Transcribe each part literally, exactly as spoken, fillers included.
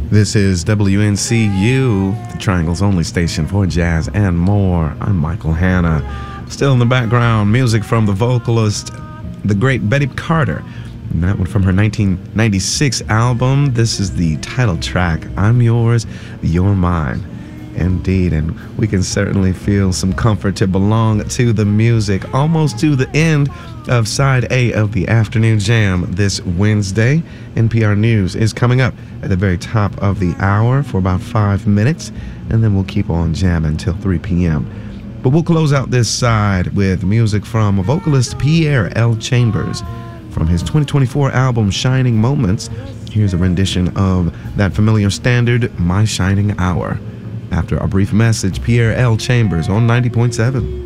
This is W N C U, the Triangle's only station for jazz and more. I'm Michael Hanna. Still in the background, music from the vocalist, the great Betty Carter. And that one from her nineteen ninety-six album. This is the title track, I'm Yours, You're Mine. Indeed, and we can certainly feel some comfort to belong to the music. Almost to the end of Side A of the Afternoon Jam this Wednesday. N P R News is coming up at the very top of the hour for about five minutes, and then we'll keep on jamming until three p.m. But we'll close out this side with music from vocalist Pierre L. Chambers. From his twenty twenty-four album Shining Moments, here's a rendition of that familiar standard, My Shining Hour. After a brief message, Pierre L. Chambers on ninety point seven.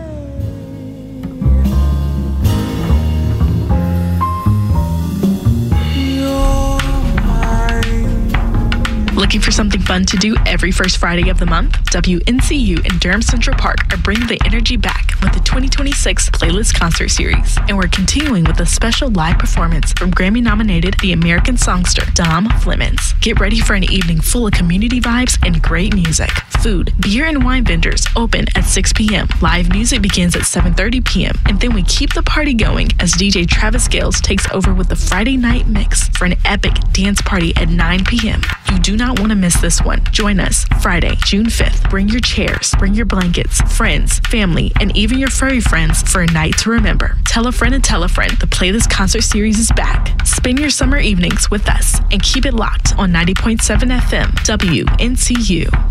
Looking for something fun to do every first Friday of the month? W N C U and Durham Central Park are bringing the energy back with the twenty twenty-six Playlist Concert Series. And we're continuing with a special live performance from Grammy-nominated The American Songster, Dom Flemons. Get ready for an evening full of community vibes and great music. Food, beer, and wine vendors open at six p.m. Live music begins at seven thirty p.m. And then we keep the party going as D J Travis Gales takes over with the Friday night mix for an epic dance party at nine p.m. You do not want to miss this one. Join us Friday, June fifth. Bring your chairs, bring your blankets, friends, family, and even your furry friends for a night to remember. Tell a friend and tell a friend the Playlist Concert Series is back. Spend your summer evenings with us and keep it locked on ninety point seven F M W N C U.